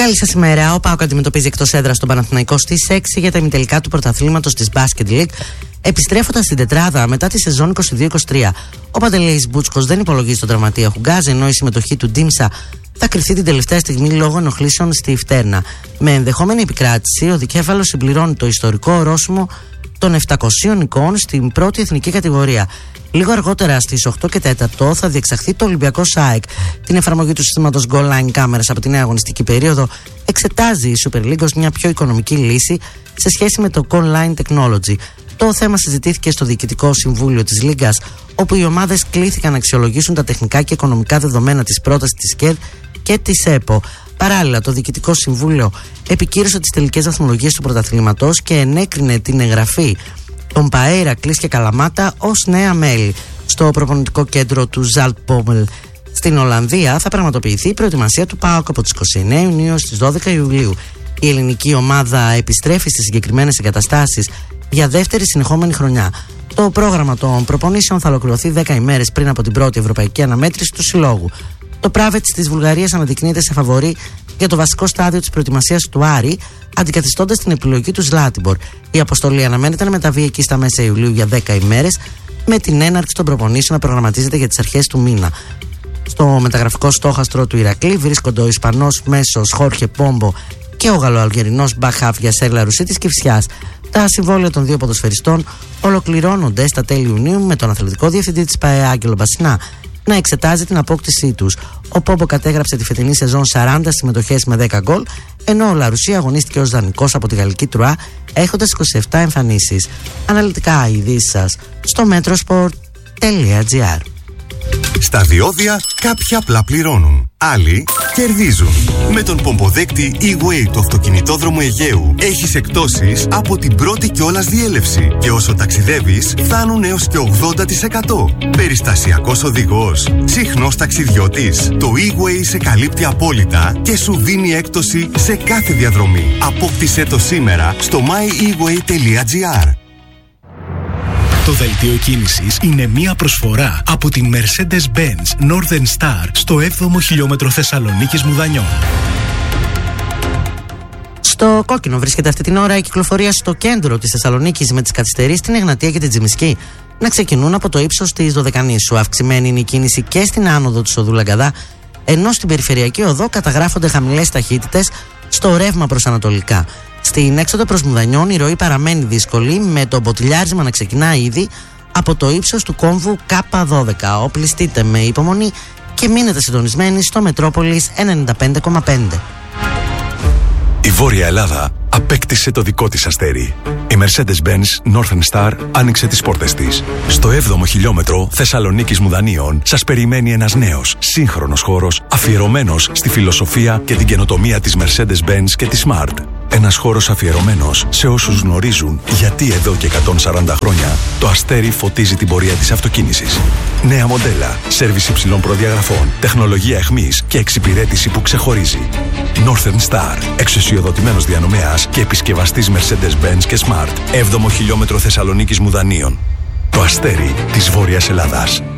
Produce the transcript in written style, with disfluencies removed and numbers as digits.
Καλή σας ημέρα. Ο ΠΑΟΚ αντιμετωπίζει εκτός έδρας τον Παναθηναϊκό στις 6 για τα ημιτελικά του πρωταθλήματος της Basket League, επιστρέφοντας στην τετράδα μετά τη σεζόν 22-23. Ο Παντελέης Μπούτσκος δεν υπολογίζει τον τραυματία Χουγκάζ, ενώ η συμμετοχή του Ντίμσα θα κριθεί την τελευταία στιγμή λόγω ενοχλήσεων στη φτέρνα. Με ενδεχόμενη επικράτηση, ο δικέφαλος συμπληρώνει το ιστορικό ορόσημο των 700 νικών στην πρώτη εθνική κατηγορία. Λίγο αργότερα στις 8 και 4 θα διεξαχθεί το Ολυμπιακό ΣΑΕΚ. Την εφαρμογή του συστήματος Goal Line Cameras από τη νέα αγωνιστική περίοδο εξετάζει η Super League ως μια πιο οικονομική λύση σε σχέση με το Goal Line Technology. Το θέμα συζητήθηκε στο Διοικητικό Συμβούλιο της Λίγκας, όπου οι ομάδες κλήθηκαν να αξιολογήσουν τα τεχνικά και οικονομικά δεδομένα της πρότασης της ΚΕΔ και της ΕΠΟ. Παράλληλα, το Διοικητικό Συμβούλιο επικύρωσε τις τελικές βαθμολογίες του πρωταθλήματος και ενέκρινε την εγγραφή των ΠΑΕ Ηρακλής και Καλαμάτα ως νέα μέλη. Στο προπονητικό κέντρο του Zaltbommel στην Ολλανδία θα πραγματοποιηθεί η προετοιμασία του ΠΑΟΚ από τις 29 Ιουνίου στις 12 Ιουλίου. Η ελληνική ομάδα επιστρέφει στις συγκεκριμένες εγκαταστάσεις για δεύτερη συνεχόμενη χρονιά. Το πρόγραμμα των προπονήσεων θα ολοκληρωθεί 10 ημέρες πριν από την πρώτη ευρωπαϊκή αναμέτρηση του συλλόγου. Το Πράβετς της Βουλγαρίας αναδεικνύεται σε φαβορί για το βασικό στάδιο της προετοιμασίας του Άρη, αντικαθιστώντας την επιλογή του Ζλάτιμπορ. Η αποστολή αναμένεται να μεταβεί εκεί στα μέσα Ιουλίου για 10 ημέρες, με την έναρξη των προπονήσεων να προγραμματίζεται για τις αρχές του μήνα. Στο μεταγραφικό στόχαστρο του Ηρακλή βρίσκονται ο Ισπανός μέσος Χόρχε Πόμπο και ο Γαλλοαλγερινός μπακχάφ Γιασέρ Λαρουσί της Κηφισιάς. Τα συμβόλαια των δύο ποδοσφαιριστών ολοκληρώνονται στα τέλη Ιουνίου, με τον αθλητικό διευθυντή της ΠΑΕ Άγγελο Μπασινά να εξετάζει την απόκτησή τους. Ο Πόμπο κατέγραψε τη φετινή σεζόν 40 συμμετοχές με 10 γκολ, ενώ ο Λαρουσί αγωνίστηκε ως δανεικός από τη γαλλική Τρουά, έχοντας 27 εμφανίσεις. Αναλυτικά ειδήσεις σας στο metrosport.gr. Στα διόδια κάποιοι απλά πληρώνουν, άλλοι κερδίζουν. Με τον πομποδέκτη E-Way του αυτοκινητόδρομου Αιγαίου έχεις εκπτώσεις από την πρώτη κιόλας διέλευση και όσο ταξιδεύεις φτάνουν έως και 80%. Περιστασιακός οδηγός, συχνός ταξιδιώτης, το E-Way σε καλύπτει απόλυτα και σου δίνει έκπτωση σε κάθε διαδρομή. Απόκτησέ το σήμερα στο myeWay.gr. Το δελτίο κίνησης είναι μία προσφορά από την Mercedes-Benz Northern Star στο 7ο χιλιόμετρο Θεσσαλονίκης Μουδανιών. Στο κόκκινο βρίσκεται αυτή την ώρα η κυκλοφορία στο κέντρο της Θεσσαλονίκης, με τις καθυστερήσεις στην Εγνατία και την Τζιμισκή να ξεκινούν από το ύψος της Δωδεκανήσου. Αυξημένη είναι η κίνηση και στην άνοδο του Οδού Λαγκαδά, ενώ στην περιφερειακή οδό καταγράφονται χαμηλές ταχύτητες στο ρεύμα προς ανατολικά. Στην έξοδο προς Μουδανιών η ροή παραμένει δύσκολη, με το μποτιλιάρισμα να ξεκινά ήδη από το ύψος του κόμβου K12. Οπλιστείτε με υπομονή και μείνετε συντονισμένοι στο Μετρόπολης 95,5. Η Βόρεια Ελλάδα απέκτησε το δικό της αστέρι. Η Mercedes-Benz Northern Star άνοιξε τις πόρτες της. Στο 7ο χιλιόμετρο Θεσσαλονίκης Μουδανίων σας περιμένει ένας νέος, σύγχρονος χώρος αφιερωμένος στη φιλοσοφία και την καινοτομία της Mercedes-Benz και της Smart. Ένας χώρος αφιερωμένος σε όσους γνωρίζουν γιατί εδώ και 140 χρόνια το αστέρι φωτίζει την πορεία της αυτοκίνησης. Νέα μοντέλα, σέρβις υψηλών προδιαγραφών, τεχνολογία εχμής και εξυπηρέτηση που ξεχωρίζει. Northern Star, εξουσιοδοτημένος διανομέας και επισκευαστής Mercedes-Benz και Smart. 7ο χιλιόμετρο Θεσσαλονίκης Μουδανίων. Το αστέρι της Βόρειας Ελλάδας.